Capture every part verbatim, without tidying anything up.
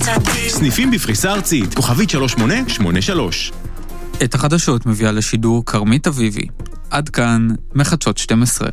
סניפים בפריסה ארצית, כוכבית שלוש שמונה שמונה שלוש. את החדשות מביאה לשידור קרמית אביבי. עד כאן מחדשות שתים עשרה.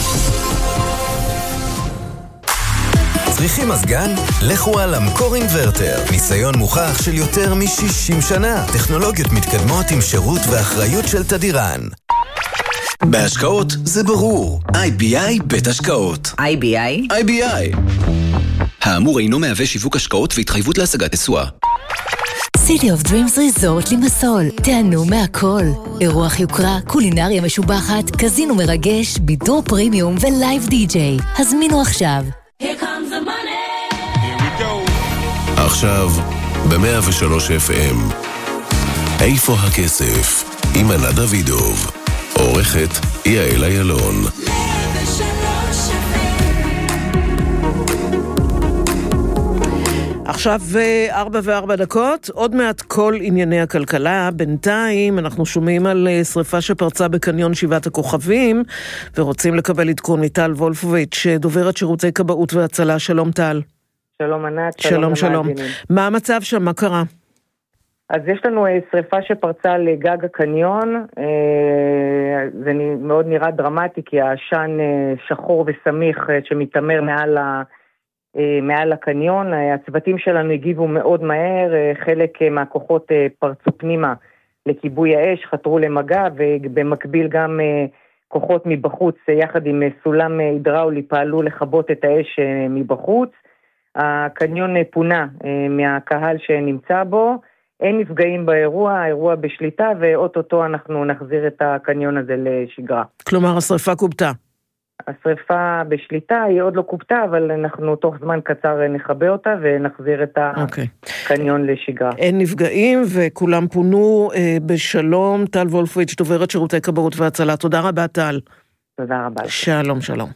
צריכים מזגן? לכו על אמקור אינברטר. ניסיון מוכח של יותר מ-שישים שנה. טכנולוגיות מתקדמות עם שירות ואחריות של תדירן. בהשקעות זה ברור. איי בי איי בית השקעות. איי בי איי? איי בי איי. האמור אינו מהווה שיווק השקעות והתחייבות להשגת תשואה. City of Dreams Resort לימסול, תענו מהכל. אירוח יוקרה, קולינריה משובחת, קזינו מרגש, בידור פרימיום ולייב די-ג'יי. הזמינו עכשיו. Here comes the money. Here we go. עכשיו, ב-מאה ושלוש אף אם. איפה הכסף? עם ענת דוידוב. עורכת יעל אילון. עכשיו ארבע וארבע דקות, עוד מעט כל ענייני הכלכלה. בינתיים אנחנו שומעים על שריפה שפרצה בקניון שבעת הכוכבים, ורוצים לקבל עדכון מטל וולפוביץ', דוברת שירותי כבאות והצלה. שלום טל. שלום ענת. שלום שלום. מה המצב שם? מה קרה? אז יש לנו שריפה שפרצה לגג הקניון, זה מאוד נראה דרמטי, כי העשן שחור וסמיך שמתאמר מעל ה... מעל הקניון. הצוותים שלנו הגיבו מאוד מהר, חלק מהכוחות פרצו פנימה לכיבוי האש, חתרו למגע, ובמקביל גם כוחות מבחוץ יחד עם סולם הידראולי פעלו לכבות את האש מבחוץ. הקניון פונה מהקהל שנמצא בו, אין נפגעים באירוע, האירוע בשליטה, ואוטוטו אנחנו נחזיר את הקניון הזה לשגרה. כלומר, השריפה קובטה. השריפה בשליטה, היא עוד לא קופתה, אבל אנחנו תוך זמן קצר נחבא אותה ונחזיר את הקניון okay. לשגרה. אין נפגעים וכולם פונו אה, בשלום. טל וולפוביץ', דוברת שירותי כבאות והצלה. תודה רבה טל. תודה רבה. שלום שלום.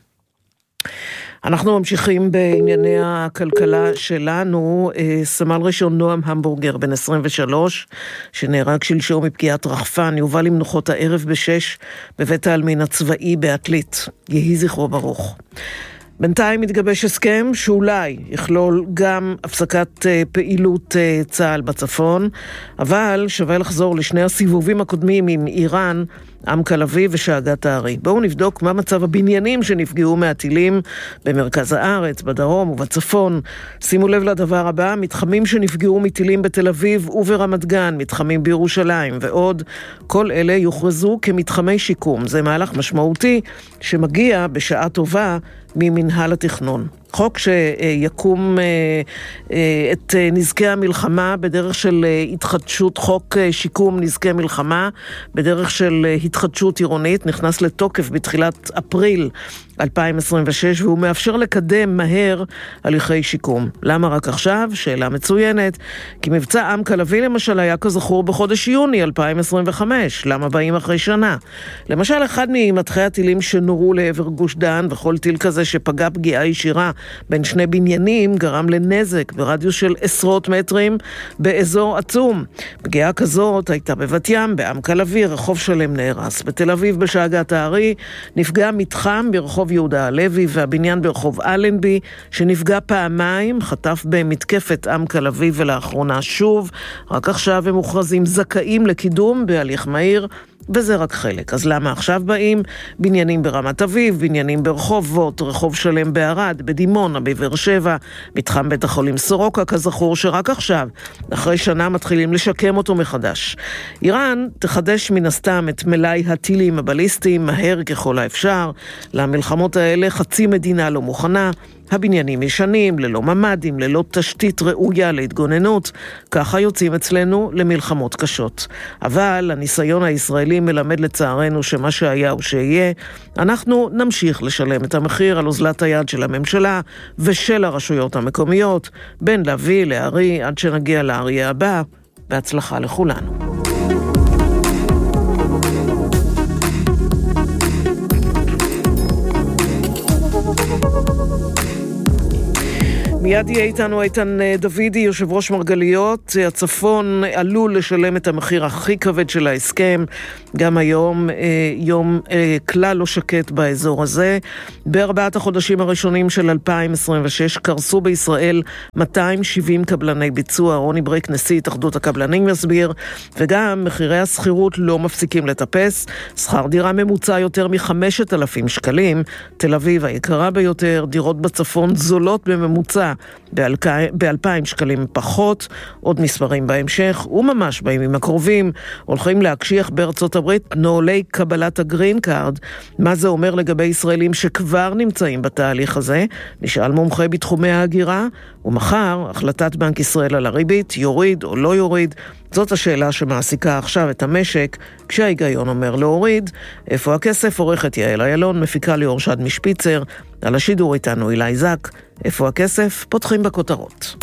אנחנו ממשיכים בענייני הכלכלה שלנו. סמל ראשון נועם המבורגר, בן עשרים ושלוש, שנהרג שלשום מפגיעת רחפן, יובא למנוחות הערב בשש בבית העלמין הצבאי בעתלית. יהי זכרו ברוך. בינתיים מתגבש הסכם שאולי יכלול גם הפסקת פעילות צה"ל בצפון, אבל שווה לחזור לשני הסיבובים הקודמים עם איראן, עמק הלוי ושאגת הארי. בואו נבדוק מה מצב הבניינים שנפגעו מהטילים במרכז הארץ, בדרום ובצפון. שימו לב לדבר הבא, מתחמים שנפגעו מטילים בתל אביב וברמת גן, מתחמים בירושלים ועוד, כל אלה יוכרזו כמתחמי שיקום. זה מהלך משמעותי שמגיע בשעה טובה ממנהל התכנון. חוק שיקום את נזקי המלחמה בדרך של התחדשות, חוק שיקום נזקי מלחמה בדרך של התחדשות עירונית, נכנס לתוקף בתחילת אפריל אלפיים עשרים ושש, והוא מאפשר לקדם מהר הליכי שיקום. למה רק עכשיו? שאלה מצוינת. כי מבצע עמק הלוי למשל היה כזכור בחודש יוני אלפיים עשרים וחמש. למה באים אחרי שנה? למשל, אחד ממטחי הטילים שנורו לעבר גוש דן, וכל טיל כזה שפגע פגיעה ישירה בין שני בניינים גרם לנזק ברדיוס של עשרות מטרים באזור עצום. פגיעה כזאת הייתה בבת ים, בעמק הלוי, רחוב שלם נהרס. בתל אביב בשאגת הארי נפגע מתחם ברחוב יהודה הלוי, והבניין ברחוב אלנבי שנפגע פעמיים, חטף במתקפת עמק הלוי, ולאחרונה שוב. רק עכשיו הם מוכרזים זכאים לקידום בהליך מהיר, וזה רק חלק. אז למה עכשיו באים? בניינים ברמת אביב, בניינים ברחובות, רחוב שלם בערד, בדימונה, בבאר שבע, מתחם בית החולים סורוקה, כזכור שרק עכשיו, אחרי שנה מתחילים לשקם אותו מחדש. איראן תחדש מן הסתם את מלאי הטילים הבליסטיים מהר ככל האפשר. למלחמות האלה חצי מדינה לא מוכנה, הבניינים ישנים, ללא ממדים, ללא תשתית ראויה להתגוננות. ככה יוצאים אצלנו למלחמות קשות. אבל הניסיון הישראלי מלמד לצערנו שמה שהיה הוא שיהיה. אנחנו נמשיך לשלם את המחיר על אוזלת היד של הממשלה ושל הרשויות המקומיות, בין להביא להרי עד שנגיע להרי הבא. בהצלחה לכולנו. מיד יהיה איתנו איתן דוידי, יושב ראש מרגליות. הצפון עלול לשלם את המחיר הכי כבד של ההסכם. גם היום יום כלל לא שקט באזור הזה. בארבעת החודשים הראשונים של אלפיים עשרים ושש קרסו בישראל מאתיים ושבעים קבלני ביצוע. רוני ברייק, נשיא התאחדות הקבלנים, מסביר. וגם מחירי הסחירות לא מפסיקים לטפס. שכר דירה ממוצע יותר מ-חמשת אלפים שקלים. תל אביב היקרה ביותר, דירות בצפון זולות בממוצע ב-אלפיים שקלים פחות. עוד מספרים בהמשך, וממש בימים הקרובים הולכים להקשיח בארצות הברית נוהלי קבלת הגרין קארד. מה זה אומר לגבי ישראלים שכבר נמצאים בתהליך הזה? נשאל מומחה בתחומי ההגירה. ומחר החלטת בנק ישראל על הריבית, יוריד או לא יוריד. זאת השאלה שמעסיקה עכשיו את המשק, כשההיגיון אומר להוריד. איפה הכסף? עורכת יעל איילון, מפיקה ליאור שד משפיצר. על השידור איתנו אילי זק. איפה הכסף? פותחים בכותרות.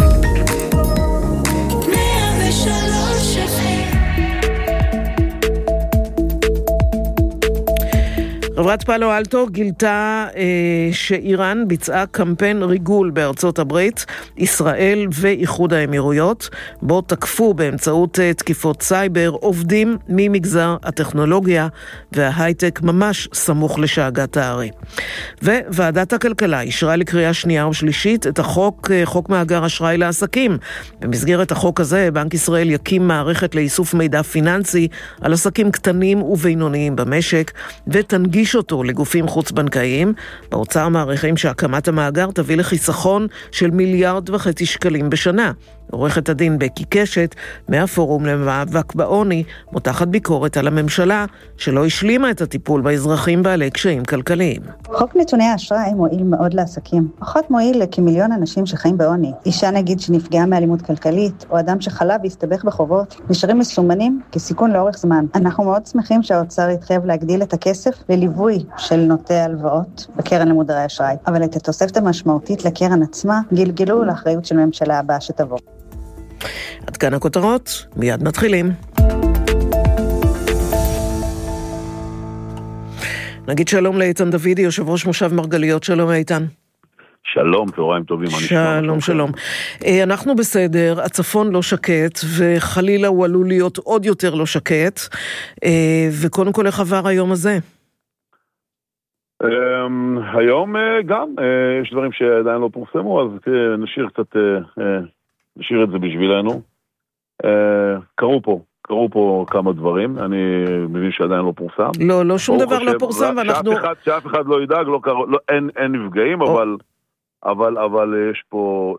חברת פאלו אלטו גילתה אה, שאיראן ביצעה קמפיין ריגול בארצות הברית, ישראל ואיחוד האמירויות, בו תקפו באמצעות אה, תקיפות סייבר עובדים ממגזר הטכנולוגיה וההייטק ממש סמוך לשאגת הארי. וועדת הכלכלה אישרה לקריאה שנייה ושלישית את החוק, אה, חוק מאגר אשראי לעסקים. במסגרת החוק הזה בנק ישראל יקים מערכת לאיסוף מידע פיננסי על עסקים קטנים ובינוניים במשק, ותנגיש אותו לגופים חוץ-בנקאיים. באוצר מעריכים שהקמת המאגר תביא לחיסכון של מיליארד וחצי שקלים בשנה. עורכת הדין בקי קשת מהפורום למאבק בעוני מותחת ביקורת על הממשלה שלא השלימה את הטיפול באזרחים בעלי קשיים כלכליים. חוק נתוני האשראי מועיל מאוד לעסקים. פחות מועיל לכמיליון אנשים שחיים בעוני. אישה נגיד שנפגעה מאלימות כלכלית, או אדם שחלה והסתבך בחובות, נשארים מסומנים כסיכון לאורך זמן. אנחנו מאוד שמחים שהאוצר יתחייב להגדיל את הכסף לליווי של נוטי הלוואות בקרן למודרי אשראי. אבל את התוספת המשמעותית לקרן עצמה גלגלו לאחריות של ממשלה הבאה שתבוא. עד כאן הכותרות, מיד מתחילים. נגיד שלום לאיתן דוידי, יושב ראש מושב מרגליות. שלום איתן. שלום, צהריים טובים. שלום, שלום. אנחנו בסדר, הצפון לא שקט, וחלילה הוא עלול להיות עוד יותר לא שקט. וקודם כל, איך עבר היום הזה? היום גם, יש דברים שעדיין לא פורסמו, אז נשאיר קצת... נשאיר את זה בשבילנו. קראו פה, קראו פה כמה דברים, אני מבין שעדיין לא פורסם. לא, לא שום דבר לא פורסם, ואנחנו... שאף אחד לא ידאג, אין נפגעים, אבל יש פה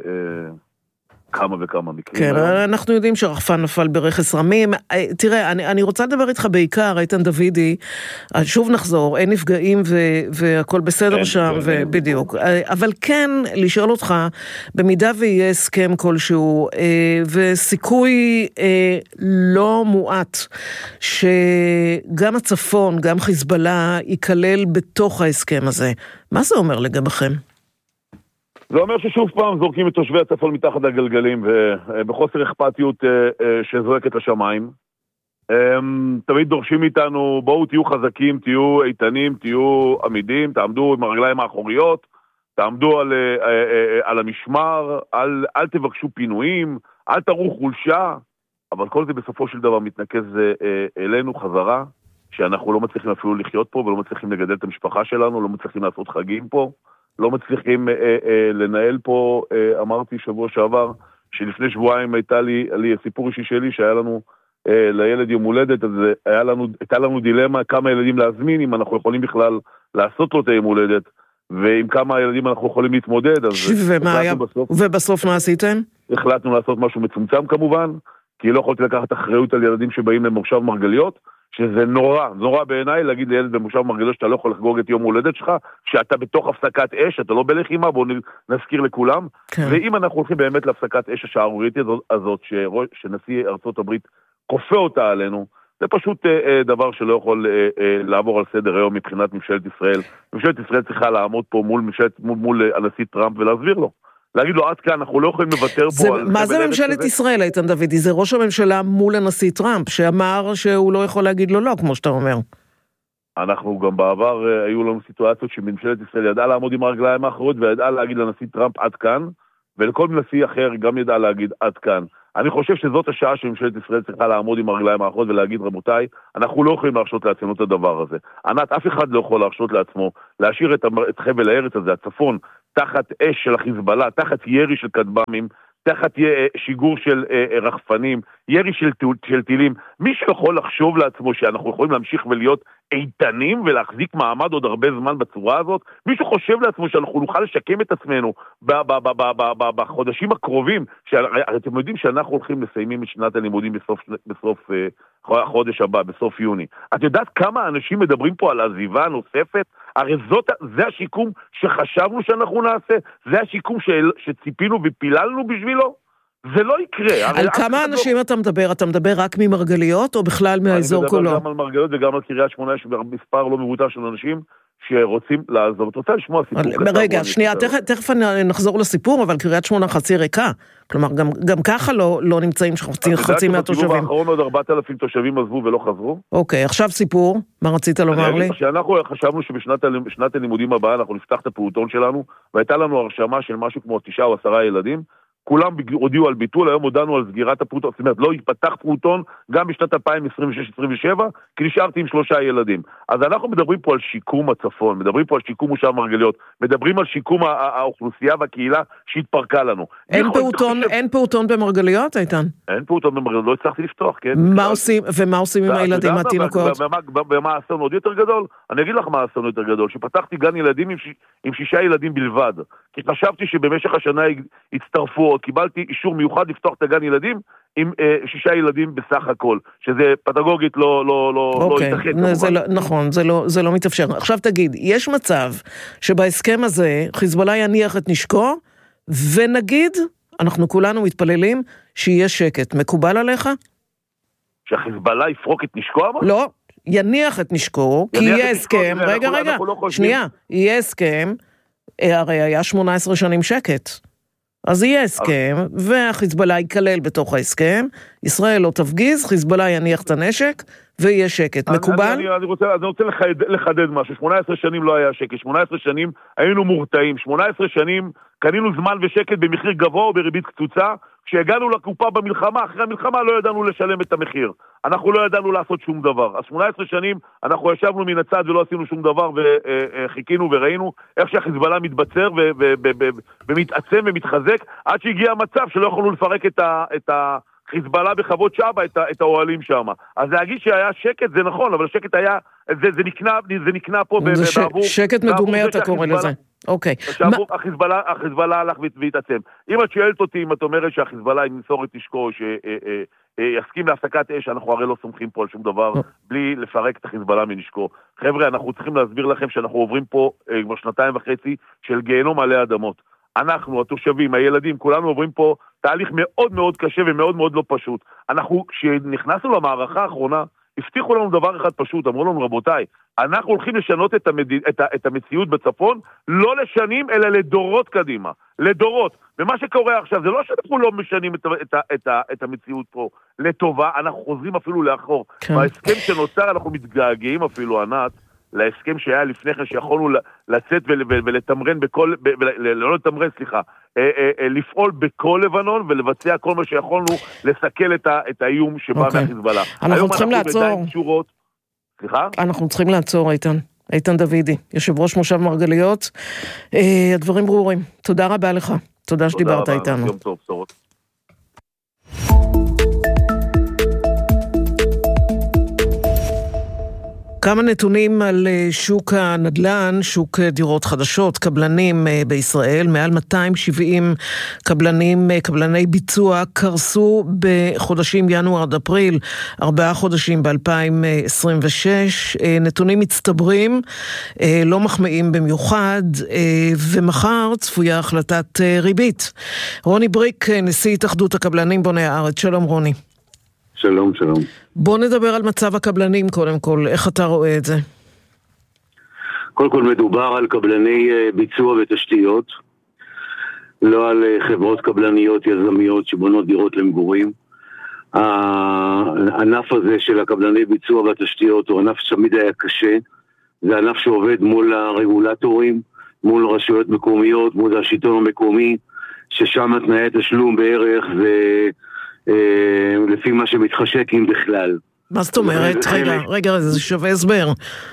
כמה וכמה מקרים. כן, אנחנו יודעים שרחפן נפל ברכס רמים. תראה, אני, אני רוצה לדבר איתך בעיקר, איתן דוידי, שוב נחזור, אין נפגעים והכל בסדר שם, ובדיוק. אבל כן, לשאול אותך, במידה ויהיה הסכם כלשהו, וסיכוי לא מועט, שגם הצפון, גם חיזבאללה, ייכלל בתוך ההסכם הזה. מה זה אומר לגביכם? זה אומר ששוב פעם זורקים את תושבי הצפון מתחת לגלגלים, ובחוסר אכפתיות שזועקת לשמיים. תמיד דורשים איתנו, בואו תהיו חזקים, תהיו איתנים, תהיו עמידים, תעמדו עם הרגליים האחוריות, תעמדו על, על המשמר, אל, אל תבקשו פינויים, אל תראו חולשה, אבל כל זה בסופו של דבר מתנקז אלינו חזרה, שאנחנו לא מצליחים אפילו לחיות פה, ולא מצליחים לגדל את המשפחה שלנו, לא מצליחים לעשות חגים פה, לא מצליחים אה, אה, לנהל פה. אה, אמרתי שבוע שעבר, שלפני שבועיים הייתה לי, לי סיפור אישי שלי, שהיה לנו אה, לילד יום הולדת, אז היה לנו, הייתה לנו דילמה כמה ילדים להזמין, אם אנחנו יכולים בכלל לעשות לו את היום הולדת, ועם כמה ילדים אנחנו יכולים להתמודד. אז ומה היה, בסוף, ובסוף מה עשיתם? החלטנו לעשות משהו מצומצם כמובן, כי לא יכולתי לקחת אחריות על ילדים שבאים למושב מרגליות, שזה נורא, נורא בעיניי להגיד לילד במושב מרגליות שאתה לא יכול לחגוג את יום הולדת שלך, שאתה בתוך הפסקת אש, אתה לא בלחימה, בואו נזכיר לכולם. כן. ואם אנחנו הולכים באמת להפסקת אש השערורייתית הזאת, שנשיא ארצות הברית כופה אותה עלינו, זה פשוט אה, דבר שלא יכול אה, אה, לעבור על סדר היום מבחינת ממשלת ישראל. ממשלת ישראל צריכה לעמוד פה מול, ממשלת, מול, מול הנשיא טראמפ ולהסביר לו. להגיד לו, עד כאן, אנחנו לא יכולים לוותר זה, פה על... מה זה ממשלת כזה? ישראל, איתן דוידי? זה ראש הממשלה מול הנשיא טראמפ, שאמר שהוא לא יכול להגיד לו לא, כמו שאתה אומר. אנחנו גם בעבר, היו לנו סיטואציות שממשלת ישראל ידעה לעמוד עם הרגליים האחרות, וידעה להגיד לנשיא טראמפ עד כאן, ולכל נשיא אחר גם ידע להגיד עד כאן. אני חושב שזאת השעה שממשלת ישראל צריכה לעמוד עם הרגליים האחרות ולהגיד, רבותיי, אנחנו לא יכולים להרשות לעצמנו את הדבר הזה. ענת, אף אחד לא יכול להרשות לעצמו, להשאיר את, את חבל הארץ הזה, הצפון, תחת אש של החיזבאללה, תחת ירי של כטב"מים, תחת שיגור של רחפנים, ירי של, של טילים. מי שיכול לחשוב לעצמו שאנחנו יכולים להמשיך ולהיות איתנים ולהחזיק מעמד עוד הרבה זמן בצורה הזאת, מישהו חושב לעצמו שאנחנו נוכל לשקם את עצמנו בחודשים הקרובים, אתם יודעים שאנחנו הולכים לסיימים את שנת הלימודים בסוף, בסוף החודש הבא, בסוף יוני. את יודעת כמה אנשים מדברים פה על עזיבה נוספת? הרי זאת, זה השיקום שחשבנו שאנחנו נעשה, זה השיקום שציפינו ופיללנו בשבילו? זה לא יקרה. על כמה אנשים לא... אתה מדבר? אתה מדבר רק ממרגליות או בכלל מהאזור כולו? אני מדבר גם על מרגליות וגם על קריית שמונה, יש מספר לא מבוטל של אנשים שרוצים לעזוב. אתה רוצה לשמוע סיפור? רגע, שנייה, תכף, תכף נחזור לסיפור, אבל קריית שמונה חצי ריקה. כלומר, גם, גם ככה לא, לא נמצאים חצי, חצי מהתושבים. בסיבוב האחרון עוד ארבעת אלפים תושבים עזבו ולא חזרו. אוקיי, עכשיו סיפור. מה רצית לומר לי? שאנחנו חשבנו שבשנת הלימודים הבאה אנחנו נפתח את הפעוטון שלנו, והייתה לנו הרשמה של משהו כמו תשעה או עשרה ילדים. כולם הודיעו על ביטול, היום הודענו על סגירת הפעוטון, זאת אומרת, לא יפתח פעוטון גם בשנת אלפיים עשרים ושש עשרים ושבע, כי נשארתי עם שלושה ילדים. אז אנחנו מדברים פה על שיקום הצפון, מדברים פה על שיקום מושב מרגליות, מדברים על שיקום האוכלוסייה והקהילה שהתפרקה לנו. אין פעוטון, אין פעוטון במרגליות, איתן? אין פעוטון במרגליות, לא הצלחתי לפתוח, כן? מה עושים, ומה עושים עם הילדים התינוקות? ומה האסון עוד יותר גדול? אני אגיד לך מה האסון יותר גדול, שפתחתי גן ילדים עם שישה ילדים בלבד, כי חשבתי שבמשך השנה הצטרפו, קיבלתי אישור מיוחד לפתוח את הגן ילדים עם אה, שישה ילדים בסך הכל, שזה פדגוגית לא, לא, לא, אוקיי, לא יתכן. זה לא, נכון, זה לא, זה לא מתאפשר. עכשיו תגיד, יש מצב שבהסכם הזה חיזבאללה יניח את נשקו, ונגיד, אנחנו כולנו מתפללים שיהיה שקט. מקובל עליך? שהחיזבאללה יפרוק את נשקו? לא, יניח את נשקו, כי יהיה הסכם, רגע, רגע, שנייה, יהיה הסכם, הרי היה שמונה עשרה שנים שקט. אז יהיה הסכם, והחיזבאללה ייכלל בתוך ההסכם, ישראל לא תפגיז, חיזבאללה יניח את הנשק, ויהיה שקט. מקובל? אני, אני רוצה, אני רוצה לחד, לחדד משהו. שמונה עשרה שנים לא היה שקט, שמונה עשרה שנים היינו מורתעים, שמונה עשרה שנים קנינו זמן ושקט במחיר גבוה או בריבית קצוצה, כשהגענו לקופה במלחמה, אחרי המלחמה לא ידענו לשלם את המחיר. אנחנו לא ידענו לעשות שום דבר. אז שמונה עשרה שנים אנחנו ישבנו מן הצד ולא עשינו שום דבר, וחיכינו וראינו איך שהחיזבאללה מתבצר ומתעצם ומתחזק, עד שהגיע המצב שלא יכולנו לפרק את ה... את ה חיזבאללה בחוות שבא את, את האוהלים שם. אז להגיד שהיה שקט זה נכון, אבל שקט היה, זה, זה נקנה, זה נקנה פה זה ש... בעבור, שקט מדומה אתה קורא לזה. אוקיי. שעבור, מה... החיזבאללה, החיזבאללה הלך והתעצם. אם את שואלת אותי, אם את אומרת שהחיזבאללה ימסור את נשקו, שיסכים להפסקת אש, אנחנו הרי לא סומכים פה על שום דבר, בלי לפרק את החיזבאללה מנשקו. חבר'ה, אנחנו צריכים להסביר לכם שאנחנו עוברים פה כבר שנתיים וחצי של גיהנום עלי אדמות. אנחנו, התושבים, הילדים, כולנו עוברים פה תהליך מאוד מאוד קשה ומאוד מאוד לא פשוט. אנחנו, כשנכנסנו למערכה האחרונה, הבטיחו לנו דבר אחד פשוט, אמרו לנו, רבותיי, אנחנו הולכים לשנות את, המד... את, ה... את המציאות בצפון, לא לשנים, אלא לדורות קדימה. לדורות. ומה שקורה עכשיו, זה לא שאנחנו לא משנים את, את, את, את המציאות פה לטובה, אנחנו חוזרים אפילו לאחור. כן. בהסכם שנוצר, אנחנו מתגעגעים אפילו, ענת, להסכם שהיה לפני כן, שיכולנו לצאת ולתמרן בכל, לא לתמרן, סליחה, לפעול בכל לבנון ולבצע כל מה שיכולנו לסכל את האיום שבא מהחיזבאללה. אנחנו צריכים לעצור. סליחה? אנחנו צריכים לעצור, איתן. איתן דוידי, יושב ראש מושב מרגליות. הדברים ברורים. תודה רבה לך. תודה שדיברת איתנו. יום טוב, בשורות. כמה נתונים על שוק הנדל"ן, שוק דירות חדשות, קבלנים בישראל, מעל מאתיים שבעים קבלנים, קבלני ביצוע, קרסו בחודשים ינואר עד אפריל, ארבעה חודשים ב-אלפיים עשרים ושש, נתונים מצטברים, לא מחמיאים במיוחד, ומחר צפויה החלטת ריבית. רוני בריק, נשיא התאחדות הקבלנים בוני הארץ, שלום רוני. שלום, שלום. בוא נדבר על מצב הקבלנים קודם כל, איך אתה רואה את זה? קודם כל מדובר על קבלני ביצוע ותשתיות, לא על חברות קבלניות יזמיות שבונות דירות למגורים. הענף הזה של הקבלני ביצוע והתשתיות הוא ענף שתמיד היה קשה, זה ענף שעובד מול הרגולטורים, מול רשויות מקומיות, מול השלטון המקומי, ששם תנאי התשלום בערך זה אה, לפי מה שמתחשק עם בכלל. מה זאת אומרת? רגע, רגע, זה שווה הסבר.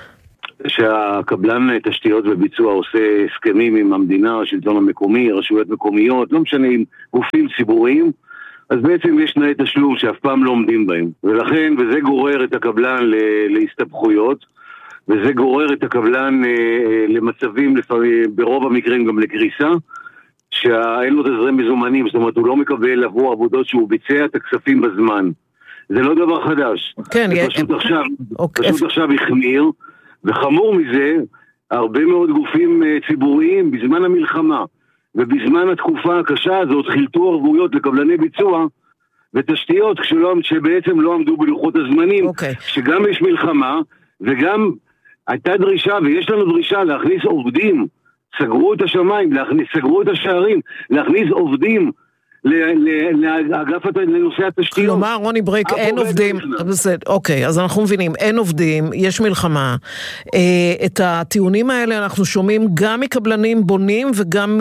שהקבלן תשתיות וביצוע עושה הסכמים עם המדינה, השלטון המקומי, רשויות מקומיות, לא משנה, עם גופים ציבוריים, אז בעצם יש תנאי תשלום שאף פעם לא עומדים בהם. ולכן, וזה גורר את הקבלן להסתבכויות, וזה גורר את הקבלן למצבים, לפעמים, ברוב המקרים גם לקריסה, שאין לו תזרים מזומנים, זאת אומרת, הוא לא מקבל עבור עבודות שהוא ביצע את הכספים בזמן. זה לא דבר חדש. כן, זה פשוט עכשיו, פשוט עכשיו החמיר, וחמור מזה, הרבה מאוד גופים ציבוריים בזמן המלחמה, ובזמן התקופה הקשה הזאת, חילטו ערבויות לקבלני ביצוע, ותשתיות כשלא, שבעצם לא עמדו בלוחות הזמנים, okay. שגם יש מלחמה, וגם הייתה דרישה, ויש לנו דרישה להכניס עובדים, סגרו את השמיים, להכניס, סגרו את השערים, להכניס עובדים, לאגף לנושא התשתיות. כלומר, רוני בריק, אין עובדים, אוקיי, אז אנחנו מבינים, אין עובדים, יש מלחמה. את הטיעונים האלה אנחנו שומעים גם מקבלנים בונים וגם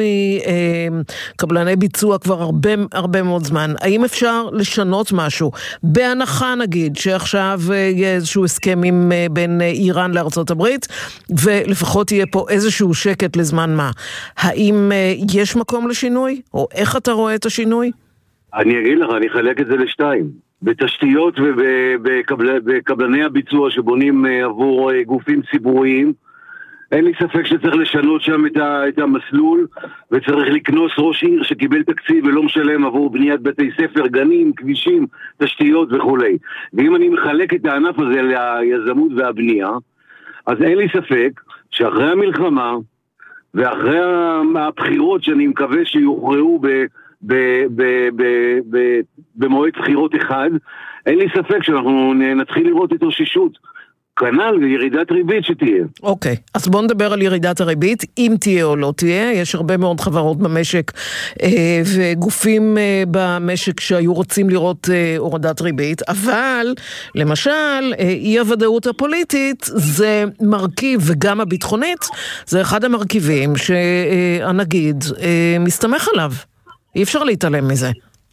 מקבלני ביצוע כבר הרבה, הרבה מאוד זמן. האם אפשר לשנות משהו? בהנחה נגיד, שעכשיו יהיה איזשהו הסכם בין איראן לארצות הברית, ולפחות יהיה פה איזשהו שקט לזמן מה. האם יש מקום לשינוי? או איך אתה רואה את השינוי? אני אגיד לך, אני אחלק את זה לשתיים. בתשתיות ובקבלני הביצוע שבונים עבור גופים ציבוריים, אין לי ספק שצריך לשנות שם את המסלול, וצריך לקנוס ראש עיר שקיבל תקציב ולא משלם עבור בניית בתי ספר, גנים, כבישים, תשתיות וכו'. ואם אני מחלק את הענף הזה ליזמות והבנייה, אז אין לי ספק שאחרי המלחמה, ואחרי הבחירות שאני מקווה שיוכרעו ב... במועד בחירות אחד, אין לי ספק שאנחנו נתחיל לראות התאוששות, כנ"ל ירידת ריבית שתהיה. אוקיי, אז בואו נדבר על ירידת הריבית, אם תהיה או לא תהיה. יש הרבה מאוד חברות במשק וגופים במשק שהיו רוצים לראות הורדת ריבית, אבל למשל אי הוודאות הפוליטית זה מרכיב, וגם הביטחונית זה אחד המרכיבים שהנגיד מסתמך עליו. אי אפשר להתעלם מזה.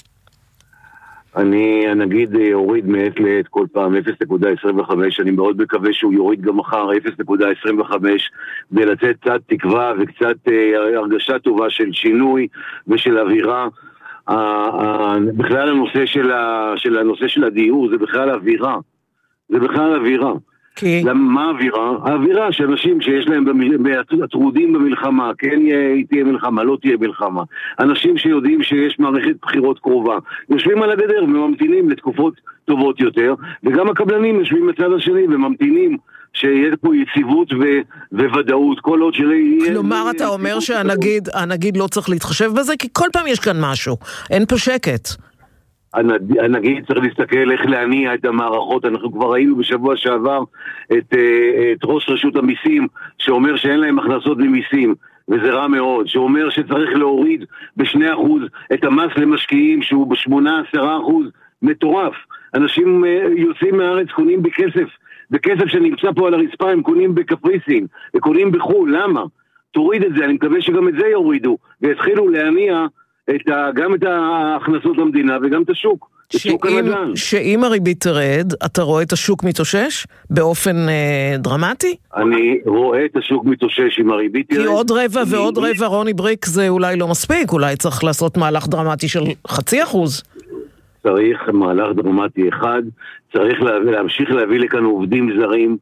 אני, נגיד, הוריד מעת לעת כל פעם אפס נקודה עשרים וחמש, אני מאוד מקווה שהוא יוריד גם מחר אפס נקודה עשרים וחמש, כדי לתת קצת תקווה וקצת אה, הרגשה טובה של שינוי ושל אווירה. אה, אה, בכלל הנושא של, ה, של הנושא של הדיור, זה בכלל אווירה. זה בכלל אווירה. כי... מה האווירה? האווירה שאנשים שיש להם הטרודים במלחמה, כן תהיה מלחמה, לא תהיה מלחמה. אנשים שיודעים שיש מערכת בחירות קרובה, יושבים על הגדר וממתינים לתקופות טובות יותר, וגם הקבלנים יושבים בצד השני וממתינים שיהיה פה יציבות ו- וודאות, כל עוד שלא יהיה... כלומר, אתה אומר שהנגיד, הנגיד לא צריך להתחשב בזה, כי כל פעם יש כאן משהו, אין פה שקט. הנגיד צריך להסתכל איך להניע את המערכות. אנחנו כבר ראינו בשבוע שעבר את, את ראש רשות המיסים שאומר שאין להם הכנסות ממיסים, וזה רע מאוד, שאומר שצריך להוריד בשני אחוז את המס למשקיעים שהוא בשמונה עשרה אחוז, מטורף. אנשים יוצאים מהארץ, קונים בכסף, בכסף שנמצא פה על הרצפה, הם קונים בקפריסין, וקונים בחול. למה? תוריד את זה, אני מקווה שגם את זה יורידו, ויתחילו להניע את ה, גם את ההכנסות למדינה וגם את השוק, את שוק הנדל"ן. שאם הריבית תרד, אתה רואה את השוק מתאושש באופן אה, דרמטי? אני רואה את השוק מתאושש עם הריבית תרד. כי עוד רבע ועוד רבע, רוני בריק, זה אולי לא מספיק, אולי צריך לעשות מהלך דרמטי של חצי אחוז. צריך מהלך דרמטי אחד, צריך להביא, להמשיך להביא לכאן עובדים זרים,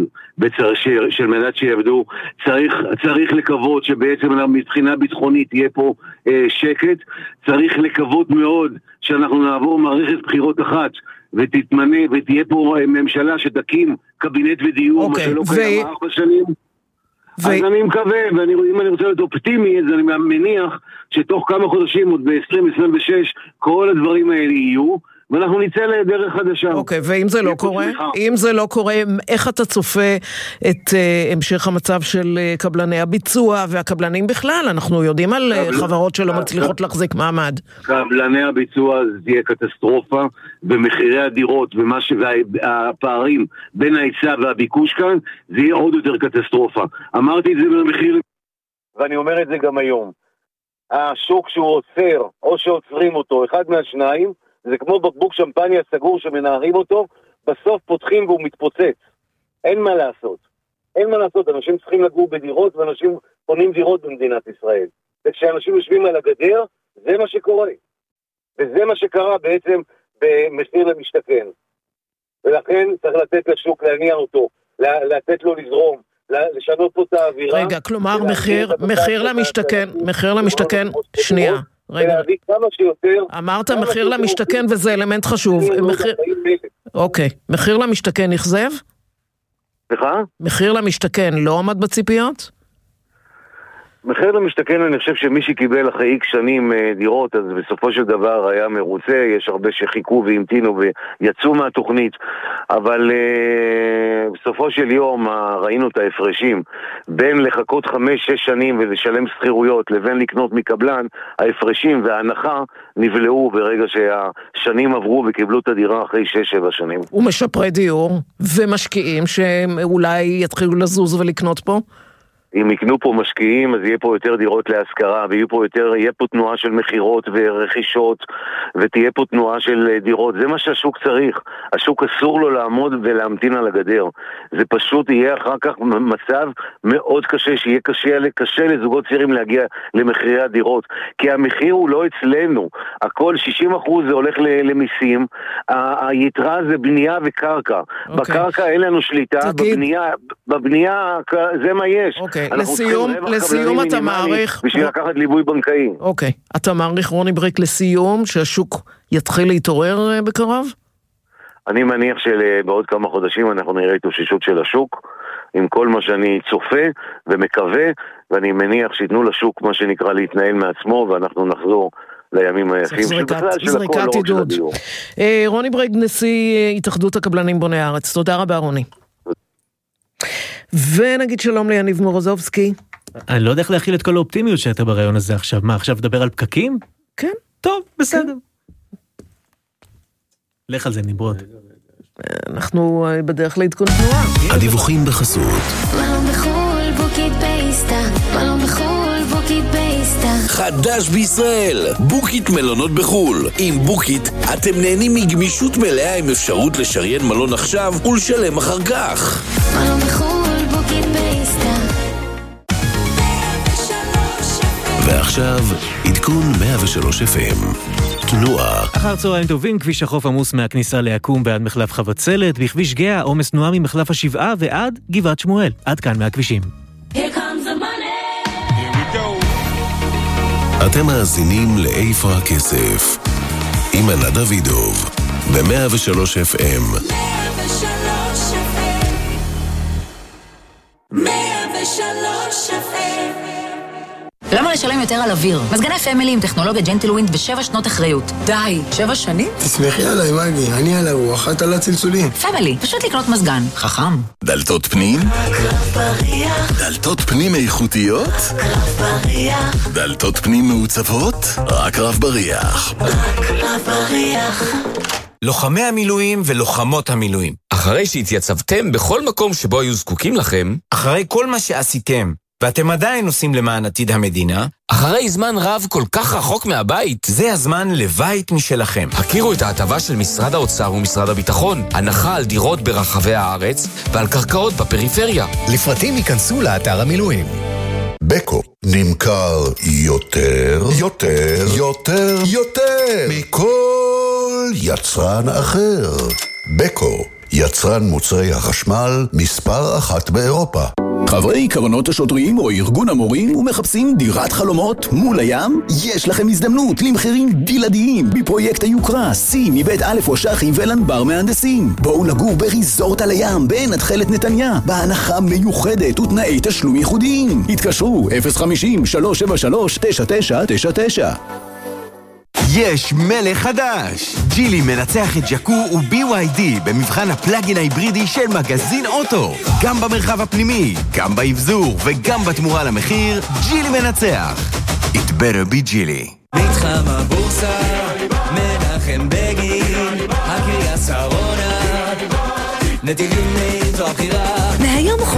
של מנת שיעבדו. צריך, צריך לקוות שבעצם מבחינה ביטחונית תהיה פה אה, שקט. צריך לקוות מאוד שאנחנו נעבור מערכת בחירות אחת ותתמנה ותהיה פה ממשלה שתקים קבינט ודיור, okay. מה שלא ו... קיים ארבע שנים. ו... אז אני מקווה, ואם אני רוצה להיות אופטימי, אז אני מניח שתוך כמה חודשים, עוד ב-עשרים עשרים ושש, כל הדברים האלה יהיו, ואנחנו ניצא לדרך חדשה. אוקיי, ואם זה לא קורה? אם זה לא קורה, איך אתה צופה את המשך המצב של קבלני הביצוע והקבלנים בכלל? אנחנו יודעים על חברות שלא מצליחות להחזיק מעמד. קבלני הביצוע זה תהיה קטסטרופה, ומחירי הדירות והפערים בין ההיצע והביקוש כאן, זה יהיה עוד יותר קטסטרופה. אמרתי את זה במחיר, ואני אומר את זה גם היום. השוק שהוא עוצר, או שעוצרים אותו, אחד מהשניים, זה כמו בקבוק שמפניה סגור שמנערים אותו, בסוף פותחים והוא מתפוצץ. אין מה לעשות. אין מה לעשות, אנשים צריכים לגור בדירות, ואנשים קונים דירות במדינת ישראל. וכשאנשים יושבים על הגדר, זה מה שקורה. וזה מה שקרה בעצם במחיר למשתכן. ולכן צריך לתת לשוק להניע אותו, לתת לו לזרום, לשנות פה את האווירה. רגע, כלומר, מחיר, מחיר למשתכן, מחיר למשתכן, שנייה, רגע. אמרת מחיר למשתכן וזה אלמנט חשוב. אוקיי, מחיר למשתכן נכזב? סליחה? מחיר למשתכן לא עמד בציפיות? מחיר למשתכן, אני חושב שמי שקיבל אחרי איקס שנים דירות, אז בסופו של דבר היה מרוצה, יש הרבה שחיכו והמתינו ויצאו מהתוכנית, אבל uh, בסופו של יום ראינו את ההפרשים, בין לחכות חמש, שש שנים ולשלם שכירויות, לבין לקנות מקבלן, ההפרשים וההנחה נבלעו ברגע שהשנים עברו וקיבלו את הדירה אחרי שש, שבע שנים. ומשפרי דיור ומשקיעים שאולי יתחילו לזוז ולקנות פה? אם יקנו פה משקיעים, אז יהיה פה יותר דירות להשכרה, ויהיה פה יותר, יהיה פה תנועה של מחירות ורכישות, ותהיה פה תנועה של דירות. זה מה שהשוק צריך. השוק אסור לו לעמוד ולהמתין על הגדר. זה פשוט יהיה אחר כך מצב מאוד קשה, שיהיה קשה, קשה לזוגות צעירים להגיע למחירי הדירות. כי המחיר הוא לא אצלנו. הכל שישים אחוז זה הולך למיסים, היתרה זה בנייה וקרקע. Okay. בקרקע אין לנו שליטה, תגיד... בבנייה, בבנייה זה מה יש. Okay. לסיום, לסיום אתה מעריך... בשביל לקחת ליווי בנקאי. אוקיי. אתה מעריך, רוני בריק, לסיום, שהשוק יתחיל להתעורר בקרב? אני מניח שבעוד כמה חודשים אנחנו נראה התאוששות של השוק, עם כל מה שאני צופה ומקווה, ואני מניח שיתנו לשוק מה שנקרא להתנהל מעצמו, ואנחנו נחזור לימים היפים של בכלל של הכל, לא רק של הדיור. רוני בריק, נשיא התאחדות הקבלנים בוני הארץ. תודה רבה, רוני. ונגיד שלום ליניב מורוזובסקי. אני לא יודע איך להכיל את כל האופטימיות שאתה ברעיון הזה עכשיו. מה, עכשיו לדבר על פקקים? כן. טוב, בסדר. לך על זה, נברוד. אנחנו בדרך לעדכון תנועה. הדיווחים בחסות. מלון בחול, בוקית בייסטה. מלון בחול, בוקית בייסטה. חדש בישראל, בוקית מלונות בחול. עם בוקית אתם נהנים מגמישות מלאה עם אפשרות לשריין מלון עכשיו ולשלם אחר כך. מלון בחול, בוקית בייסטה. ועכשיו, עדכון מאה ושלוש אף אם. תנועה. אחר צהריים טובים, כביש החוף עמוס מהכניסה ליקום ועד מחלף חבצלת, בכביש גאה עומס תנועה ממחלף השבעה ועד גבעת שמואל. עד כאן מהכבישים. Here comes the money. Here we go. אתם מאזינים לאיפה הכסף. עם ענת דוידוב, ב-מאה ושלוש אף אם. מאה ושלוש אף אם. מאה ושלוש אף אם. למה לשלם יותר על אוויר? מזגני פמילי עם טכנולוגיה ג'נטלווינד בשבע שנות אחריות. די, שבע שנים? תסמכי עליי, מגי, אני על הרוח, את על הצלצולים. פמילי, פשוט לקנות מזגן. חכם. דלתות פנים? הקרב בריח. דלתות פנים איכותיות? הקרב בריח. דלתות פנים מעוצבות? רק רב בריח. רק רב בריח. לוחמי המילואים ולוחמות המילואים. אחרי שהתייצבתם בכל מקום שבו היו זקוקים לכם, אחרי כל מה שעשיתם, ואתם עדיין עושים למען עתיד המדינה, אחרי זמן רב כל כך רחוק מהבית, זה הזמן לבית משלכם. הכירו את ההטבה של משרד האוצר ומשרד הביטחון, הנחה על דירות ברחבי הארץ ועל קרקעות בפריפריה. לפרטים ייכנסו לאתר המילואים. בקו נמכר יותר, יותר, יותר, יותר מכל יצרן אחר. בקו, יצרן מוצרי החשמל מספר אחת באירופה. חברי קרנות השוטרים או ארגון המורים ומחפשים דירת חלומות מול הים? יש לכם הזדמנות למחירים בלעדיים בפרויקט היוקרה, סי מבית א' ושחים ולנבר מהנדסים. בואו לגור בריזורט על הים בין התחלת נתניה, בהנחה מיוחדת ותנאי תשלום ייחודיים. התקשרו אפס חמישים שלוש שבע שלוש תשע תשע תשע תשע. יש מלך חדש! ג'ילי מנצח את ג'קו ו-בי וואי די במבחן הפלאגין ההיברידי של מגזין אוטו. גם במרחב הפנימי, גם באבזור וגם בתמורה למחיר, ג'ילי מנצח. It better be ג'ילי. מתחם הבורסה, מנחם בגין, הקריה שרונה, נתיבים מאיתו הבחירה. מהיום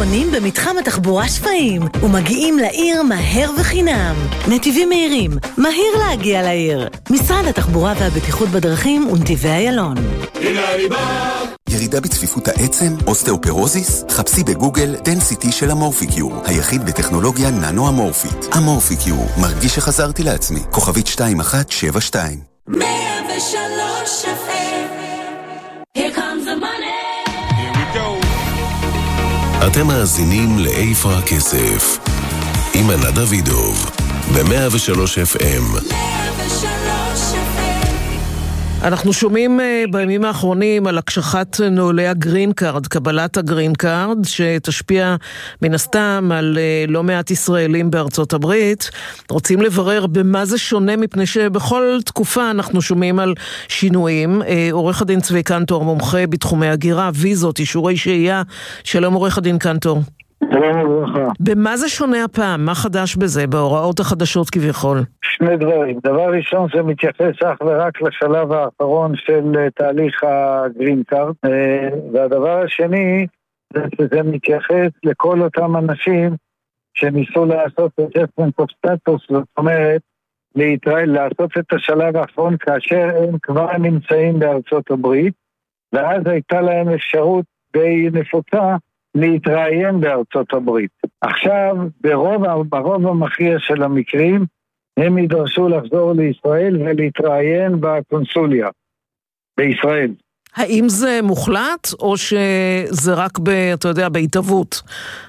חונים במתחם התחבורה שפיים ומגיעים לעיר מהר וחינם. נתיבים מהירים, מהיר להגיע לעיר. משרד התחבורה והבטיחות בדרכים ונתיבי איילון. הנה אני בא! ירידה בצפיפות העצם, אוסטאופורוזיס? חפשי בגוגל דנסיטי של אמורפיקיור, היחיד בטכנולוגיה ננו-אמורפית. אמורפיקיור, מרגיש שחזרתי לעצמי. כוכבית שתיים אחת שבע שתיים. מאה ושלוש אף אם. Here comes the money. Here we go. אתם מאזינים לאיפה הכסף. עם ענת דוידוב, ב-מאה ושלוש אף אם. מאה ושלוש אף אם. אנחנו שומעים בימים האחרונים על הקשחת נוהלי הגרין קארד, קבלת הגרין קארד, שתשפיע מן הסתם על לא מעט ישראלים בארצות הברית. רוצים לברר במה זה שונה, מפני שבכל תקופה אנחנו שומעים על שינויים. עורך הדין צבי קנטור, מומחה בתחומי הגירה, ויזות, אישורי שהייה. שלום עורך הדין קנטור. שלום וברכה. במה זה שונה הפעם? מה חדש בזה, בהוראות החדשות כביכול? שני דברים. דבר ראשון, זה מתייחס אך ורק לשלב האחרון של תהליך הגרין קארד, והדבר השני, זה שזה מתייחס לכל אותם אנשים שניסו לעשות את אספנט אוף סטטוס, זאת אומרת, לעשות את השלב האחרון כאשר הם כבר נמצאים בארצות הברית, ואז הייתה להם אפשרות די נפוצה להתראיין בארצות הברית. עכשיו, ברוב, ברוב המכריע של המקרים, הם ידרשו לחזור לישראל ולהתראיין בקונסוליה בישראל. האם זה מוחלט, או שזה רק, ב, אתה יודע, בהתאבות?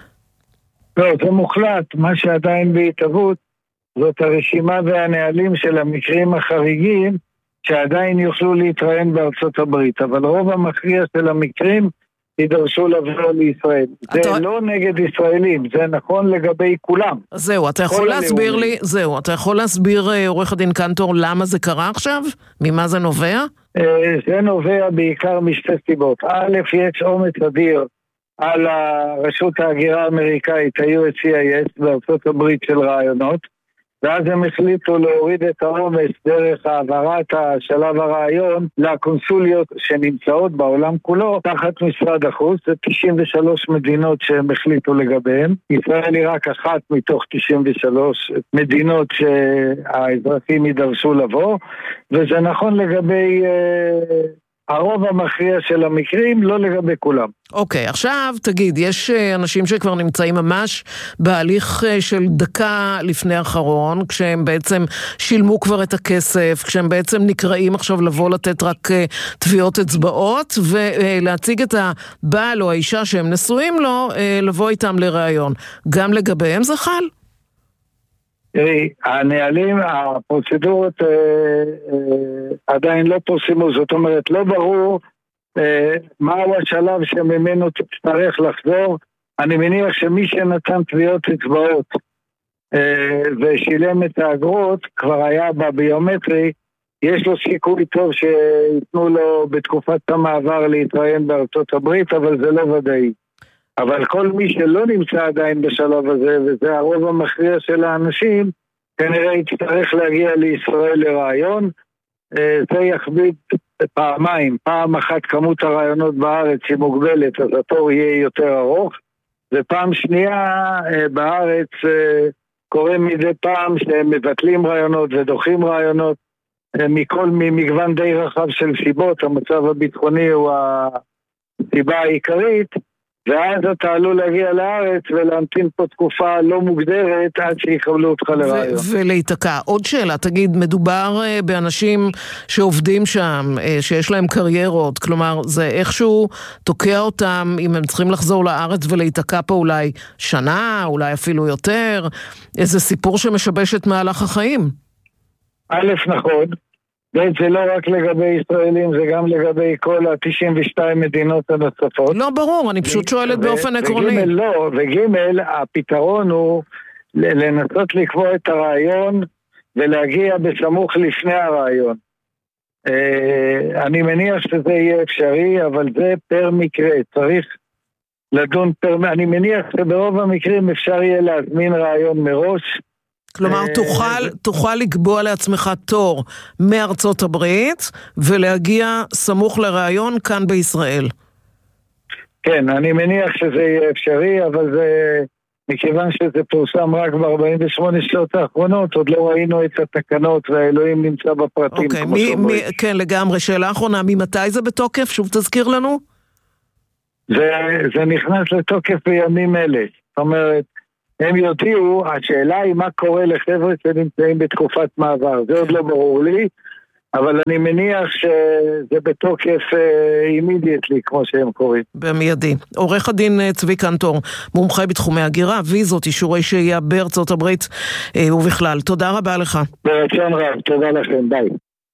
לא, זה מוחלט. מה שעדיין בהתאבות, זאת הרשימה והנהלים של המקרים החריגים, שעדיין יוכלו להתראיין בארצות הברית. אבל רוב המכריע של המקרים, ידרשו לבוא לישראל. זה לא נגד ישראלים, זה נכון לגבי כולם. זהו, אתה יכול להסביר לי, זהו, אתה יכול להסביר, עורך הדין קנטור, למה זה קרה עכשיו? ממה זה נובע? זה נובע בעיקר משתי סיבות. א', יש אומץ אדיר על הרשות ההגירה האמריקאית, ה-יו אס סי איי אס, בארצות הברית של רעיונות, ואז הם החליטו להוריד את העומס דרך העברת השלב הרעיון לקונסוליות שנמצאות בעולם כולו תחת משרד החוץ. זה תשעים ושלוש מדינות שהם החליטו לגביהם. ישראל היא רק אחת מתוך תשעים ושלוש מדינות שהאזרחים יידרשו לבוא, וזה נכון לגבי אה, הרוב המכריע של המקרים, לא לגבי כולם. אוקיי, עכשיו תגיד, יש אנשים שכבר נמצאים ממש בהליך של דקה לפני האחרון, כשהם בעצם שילמו כבר את הכסף, כשהם בעצם נקראים עכשיו לבוא לתת רק תביעות אצבעות, ולהציג את הבעל או האישה שהם נשואים לו, לבוא איתם לראיון. גם לגביהם זה חל? תראי, הנהלים, הפרוצדורות אה, אה, עדיין לא פורסמו, זאת אומרת, לא ברור אה, מהו השלב שממנו תצטרך לחזור. אני מניח שמי שנתן תביעות אצבעות אה, ושילם את האגרות, כבר היה בביומטרי, יש לו סיכוי טוב שיתנו לו בתקופת המעבר להתראיין בארצות הברית, אבל זה לא ודאי. אבל כל מי שלא נמצא עדיין בשלב הזה, וזה הרוב המכריע של האנשים, כנראה יצטרך להגיע לישראל לרעיון. זה יכביד פעמיים. פעם אחת כמות הרעיונות בארץ היא מוגבלת, אז התור יהיה יותר ארוך. ופעם שנייה בארץ קורה מדי פעם שהם מבטלים רעיונות ודוחים רעיונות, מכל מגוון די רחב של סיבות. המצב הביטחוני הוא הסיבה העיקרית, ואז אתה עלול להגיע לארץ ולהמתין פה תקופה לא מוגדרת עד שיקבלו אותך לרעיון. ולהתקע. עוד שאלה, תגיד, מדובר באנשים שעובדים שם, שיש להם קריירות, כלומר, זה איכשהו תוקע אותם אם הם צריכים לחזור לארץ ולהתקע פה אולי שנה, אולי אפילו יותר, איזה סיפור שמשבש את מהלך החיים. א', נכון. זה לא רק לגבי ישראלים, זה גם לגבי כל ה-תשעים ושתיים מדינות הנוספות. לא ברור, אני פשוט שואלת באופן עקרוני. לא, וגימל, הפתרון הוא לנסות לקבוע את הרעיון ולהגיע בסמוך לפני הרעיון. אני מניח שזה יהיה אפשרי, אבל זה פר מקרה, צריך לדון פר... אני מניח שברוב המקרים אפשר יהיה להזמין רעיון מראש, כלומר, תוכל, תוכל לקבוע לעצמך תור מארצות הברית ולהגיע סמוך לרעיון כאן בישראל. כן, אני מניח שזה יהיה אפשרי, אבל זה, מכיוון שזה פורסם רק ב-ארבעים ושמונה שעות האחרונות, עוד לא ראינו את התקנות, והאלוהים נמצא בפרטים. אוקיי, מי, מי, כן, לגמרי. שאלה אחרונה, ממתי זה בתוקף? שוב תזכיר לנו? זה, זה נכנס לתוקף בימים אלה. זאת אומרת, הם יודיעו, השאלה היא מה קורה לחבר'ה שנמצאים בתקופת מעבר. זה עוד לא ברור לי, אבל אני מניח שזה בתוקף אימידיאטלי, כמו שהם קוראים. במיידי. עורך הדין צבי קנטור, מומחה בתחומי הגירה, ויזות, אישורי שהייה בארצות הברית ובכלל. תודה רבה לך. ברצון רב, תודה לכם, ביי.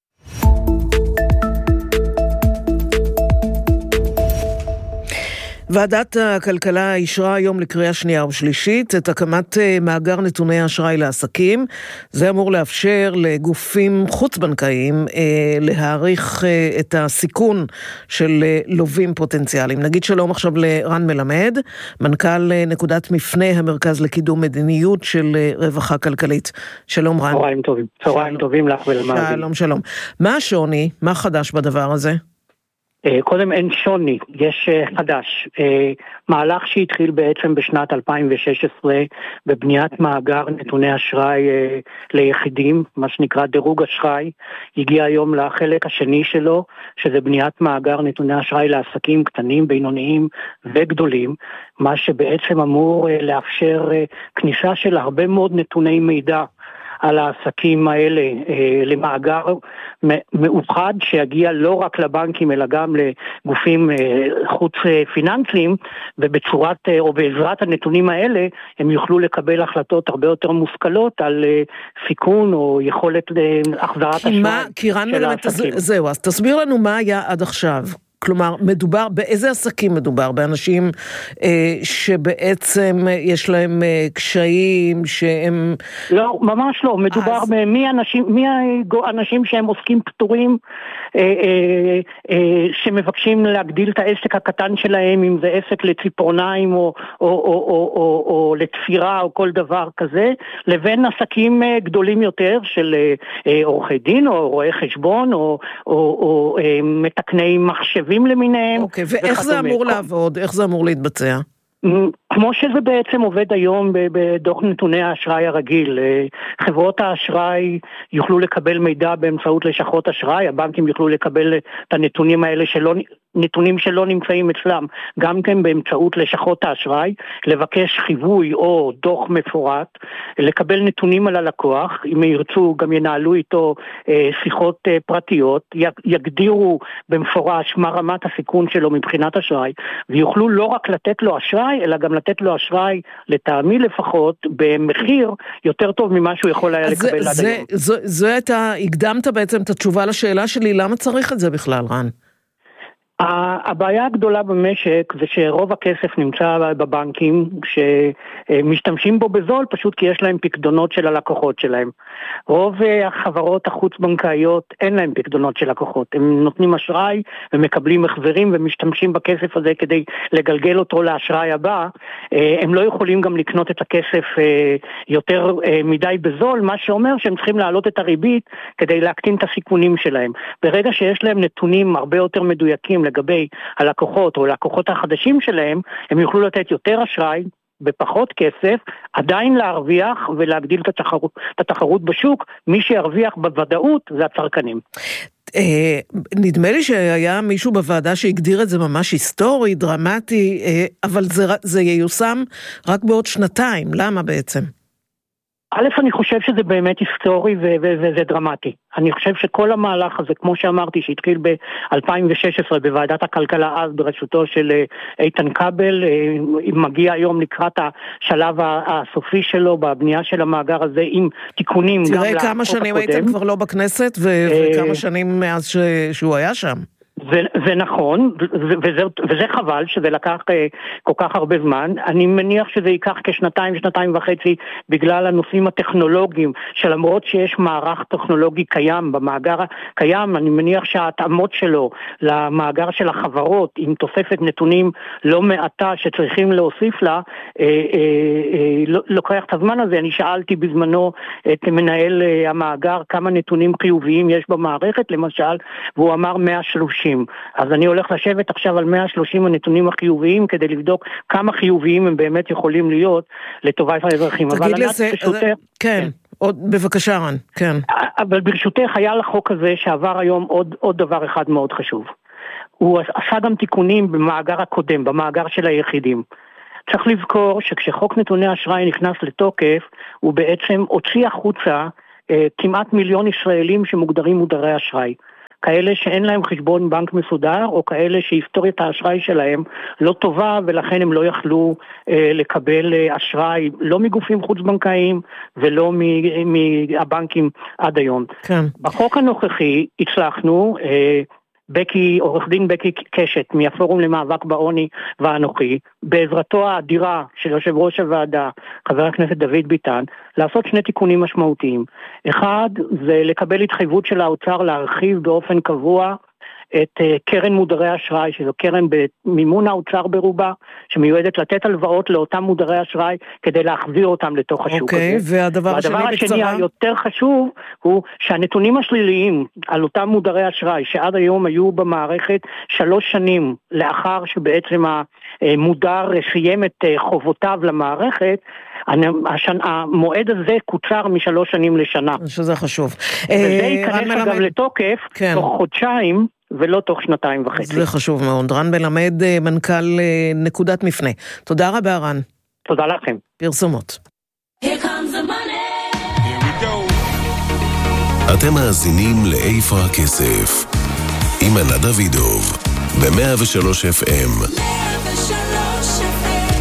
ועדת הכלכלה אישרה היום לקריאה שנייה ושלישית את הקמת מאגר נתוני אשראי לעסקים. זה אמור לאפשר לגופים חוץ-בנקאיים אה, להעריך אה, את הסיכון של אה, לווים פוטנציאליים. נגיד שלום עכשיו לרן מלמד, מנכ"ל אה, נקודת מפנה המרכז לקידום מדיניות של אה, רווחה כלכלית. שלום רן. צהריים טובים. צהריים טובים לך ולמאזינים. שלום שלום. מה השוני? מה חדש בדבר הזה? קודם אין שוני, יש חדש. מהלך שהתחיל בעצם בשנת אלפיים ושש עשרה בבניית מאגר נתוני אשראי ליחידים, מה שנקרא דירוג אשראי, הגיע היום לחלק השני שלו, שזה בניית מאגר נתוני אשראי לעסקים קטנים, בינוניים וגדולים, מה שבעצם אמור לאפשר כניסה של הרבה מאוד נתוני מידע על העסקים האלה למאגר מאוחד שיגיע לא רק לבנקים אלא גם לגופים חוץ פיננסיים, ובצורת או בעזרת הנתונים האלה הם יוכלו לקבל החלטות הרבה יותר מושכלות על סיכון או יכולת החזרת אשראי של העסקים. זהו, אז תסביר לנו מה היה עד עכשיו. כלומר, מדובר, באיזה עסקים מדובר? באנשים אה, שבעצם יש להם אה, קשיים, שהם... לא, ממש לא. מדובר אז... במי אנשים, מי האנשים שהם עוסקים פטורים, אה, אה, אה, שמבקשים להגדיל את העסק הקטן שלהם, אם זה עסק לציפורניים או, או, או, או, או, או לתפירה או כל דבר כזה, לבין עסקים אה, גדולים יותר של אה, עורכי דין או רואי חשבון או, או, או אה, מתקני מחשב למיניהם. אוקיי, ואיך זה אמור לעבוד? איך זה אמור להתבצע? כמו שזה בעצם עובד היום בדוח נתוני האשראי הרגיל. חברות האשראי יוכלו לקבל מידע באמצעות לשכות אשראי, הבנקים יוכלו לקבל את הנתונים האלה שלא, נתונים שלא נמצאים אצלם, גם כן באמצעות לשכות האשראי, לבקש חיווי או דוח מפורט, לקבל נתונים על הלקוח, אם ירצו גם ינהלו איתו שיחות פרטיות, יגדירו במפורש מה רמת הסיכון שלו מבחינת אשראי, ויוכלו לא רק לתת לו אשראי, אלא גם לתת לו אשראי, לטעמי לפחות, במחיר יותר טוב ממה שהוא יכול היה לקבל עד היום. זה הייתה, הקדמת בעצם את התשובה לשאלה שלי, למה צריך את זה בכלל, רן? הבעיה הגדולה במשק זה שרוב הכסף נמצא בבנקים שמשתמשים בו בזול פשוט כי יש להם פקדונות של הלקוחות שלהם. רוב החברות החוץ-בנקאיות אין להם פקדונות של לקוחות, הם נותנים אשראי ומקבלים החזרים ומשתמשים בכסף הזה כדי לגלגל אותו לאשראי הבא. הם לא יכולים גם לקנות את הכסף יותר מדי בזול, מה שאומר שהם צריכים להעלות את הריבית כדי להקטין את הסיכונים שלהם. ברגע שיש להם נתונים הרבה יותר מדויקים לגבי הלקוחות או הלקוחות החדשים שלהם, הם יוכלו לתת יותר אשראי בפחות כסף, עדיין להרוויח ולהגדיל את התחרות, את התחרות בשוק. מי שירוויח בוודאות זה הצרכנים. נדמה לי שהיה מישהו בוועדה שהגדיר את זה ממש היסטורי, דרמטי, אבל זה, זה ייושם רק בעוד שנתיים. למה בעצם? א', אני חושב שזה באמת היסטורי וזה דרמטי. אני חושב שכל המהלך הזה, כמו שאמרתי, שהתחיל ב-אלפיים ושש עשרה בוועדת הכלכלה אז בראשותו של איתן כבל, מגיע היום לקראת השלב הסופי שלו בבנייה של המאגר הזה עם תיקונים. תראה כמה שנים הייתם כבר לא בכנסת וכמה שנים מאז שהוא היה שם. זה, זה נכון, וזה, וזה חבל שזה לקח כל כך הרבה זמן. אני מניח שזה ייקח כשנתיים, שנתיים וחצי, בגלל הנושאים הטכנולוגיים, שלמרות שיש מערך טכנולוגי קיים במאגר הקיים, אני מניח שההתאמות שלו למאגר של החברות, עם תוספת נתונים לא מעטה שצריכים להוסיף לה, אה, אה, אה, לוקח את הזמן הזה. אני שאלתי בזמנו את מנהל המאגר כמה נתונים חיוביים יש במערכת, למשל, והוא אמר מאה ושלושים. חיוביים. אז אני הולך לשבת עכשיו על מאה ושלושים הנתונים החיוביים, כדי לבדוק כמה חיוביים הם באמת יכולים להיות לטובת האזרחים. תגיד לזה, כן, עוד, בבקשה רן, כן. אבל ברשותך היה לחוק הזה שעבר היום עוד, עוד דבר אחד מאוד חשוב. הוא עשה גם תיקונים במאגר הקודם, במאגר של היחידים. צריך לזכור שכשחוק נתוני אשראי נכנס לתוקף, הוא בעצם הוציא החוצה אה, כמעט מיליון ישראלים שמוגדרים מודרי אשראי. כאלה שאין להם חשבון בנק מסודר, או כאלה שהיסטוריית האשראי שלהם לא טובה, ולכן הם לא יכלו אה, לקבל אה, אשראי, לא מגופים חוץ-בנקאיים, ולא מהבנקים עד היום. כן. בחוק הנוכחי הצלחנו, אה, בקי, עורך דין בקי קשת, מהפורום למאבק בעוני ואנוכי, בעזרתו האדירה של יושב ראש הוועדה, חבר הכנסת דוד ביטן, לעשות שני תיקונים משמעותיים. אחד, זה לקבל התחייבות של האוצר להרחיב באופן קבוע את קרן מודרי אשראי, שזו קרן במימון האוצר ברובה, שמיועדת לתת הלוואות לאותם מודרי אשראי, כדי להחזיר אותם לתוך השוק אוקיי, הזה. והדבר השני בקצרה? והדבר השני היותר חשוב, הוא שהנתונים השליליים על אותם מודרי אשראי, שעד היום היו במערכת שלוש שנים לאחר שבעצם המודר סיים את חובותיו למערכת, המועד הזה קוצר משלוש שנים לשנה. שזה חשוב. וזה ייכנס אגב לתוקף תוך חודשיים, ולא תוך שנתיים וחצי. זה חשוב מאוד. רן מלמד, מנכ"ל נקודת מפנה. תודה רבה, רן. תודה לכם. פרסומות. Here comes the money. Here we go. אתם מאזינים לאיפה הכסף. עם ענת דוידוב, ב-מאה ושלוש אף אם. מאה ושלוש אף אם.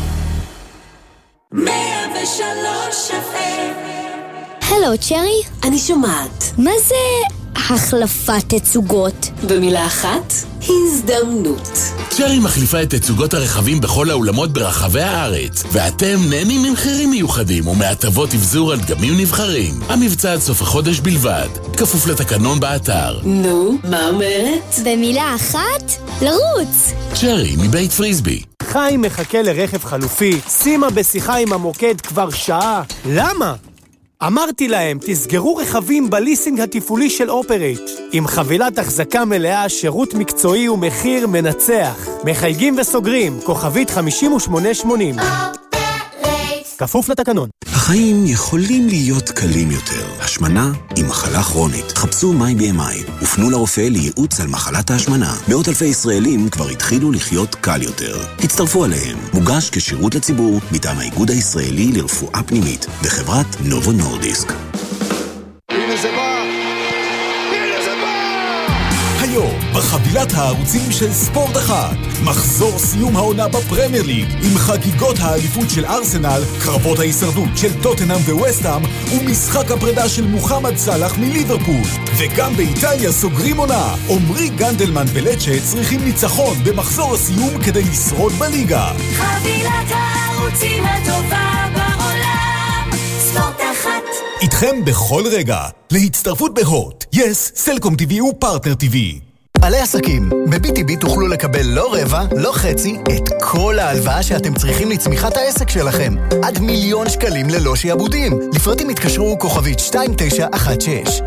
מאה ושלוש אף אם. הלו, צ'רי? אני שומעת. מה זה החלפת תצוגות? במילה אחת, הזדמנות. צ'רי מחליפה את תצוגות הרכבים בכל האולמות ברחבי הארץ, ואתם נהנים ממחירים מיוחדים ומהטבות אבזור על דגמים נבחרים. המבצע עד סוף החודש בלבד, כפוף לתקנון באתר. נו, מה אומרת? במילה אחת, לרוץ. צ'רי מבית פריסבי. חיים מחכה לרכב חלופי, שימה בשיחה עם המוקד כבר שעה. למה? אמרתי להם, תסגרו רכבים בליסינג התפעולי של אופרייט. עם חבילת החזקה מלאה, שירות מקצועי ומחיר מנצח. מחייגים וסוגרים, כוכבית חמישים ושמונה שמונים. כפוף לתקנון. החיים יכולים להיות קלים יותר. השמנה היא מחלה כרונית. חפשו מיי בי אם איי. ופנו לרופא לייעוץ על מחלת ההשמנה. מאות אלפי ישראלים כבר התחילו לחיות קל יותר. הצטרפו עליהם. מוגש כשירות לציבור מטעם האיגוד הישראלי לרפואה פנימית וחברת נובו נורדיסק. הנה זה בא! הנה זה בא! היום, בחבילת הערוצים של ספורט אחד, מחזור סיום העונה בפרמייר ליג, עם חגיגות האליפות של ארסנל, קרבות ההישרדות של טוטנהאם וווסטהאם, ומשחק הפרידה של מוחמד סלאח מליברפול. וגם באיטליה סוגרים עונה. עומרי גנדלמן ולצ'ה צריכים ניצחון במחזור הסיום כדי לשרוד בליגה. חבילת הערוצים הטובה בעולם, ספורט אחת. איתכם בכל רגע. להצטרפות בהוט, יס, סלקום טיווי ופרטנר טיווי. בעלי עסקים, ב-בי טי בי תוכלו לקבל לא רבע, לא חצי, את כל ההלוואה שאתם צריכים לצמיחת העסק שלכם. עד מיליון שקלים ללא שיעבודים. לפרטים התקשרו כוכבית שתיים תשע אחת שש.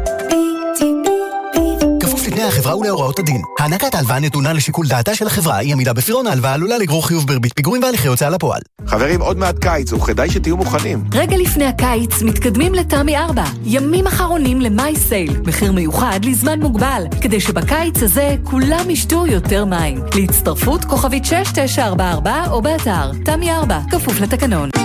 כפוף לתנאי החברה ולהוראות הדין. הענקת ההלוואה נתונה לשיקול דעתה של החברה, היא עמידה בפירעון ההלוואה עלולה לגרור חיוב בריבית פיגורים והליכי הוצאה לפועל. חברים, עוד מעט קיץ, וכדאי שתהיו מוכנים. רגע לפני הקיץ מתקדמים לתמי ארבע. ימים אחרונים למאי סייל. מחיר מיוחד לזמן מוגבל, כדי שבקיץ הזה כולם ישתו יותר מים. להצטרפות כוכבית שש תשע ארבע ארבע או באתר תמי ארבע, כפוף לתקנון.